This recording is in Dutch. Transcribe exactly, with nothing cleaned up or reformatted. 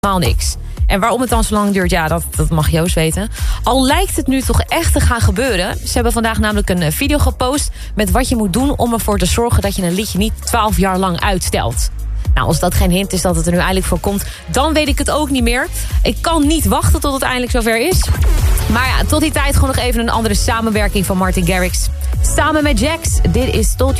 helemaal niks. En waarom het dan zo lang duurt, ja, dat, dat mag Joost weten. Al lijkt het nu toch echt te gaan gebeuren. Ze hebben vandaag namelijk een video gepost met wat je moet doen om ervoor te zorgen dat je een liedje niet twaalf jaar lang uitstelt. Nou, als dat geen hint is dat het er nu eindelijk voor komt, dan weet ik het ook niet meer. Ik kan niet wachten tot het eindelijk zover is. Maar ja, tot die tijd gewoon nog even een andere samenwerking van Martin Garrix. Samen met Jax, dit is Told You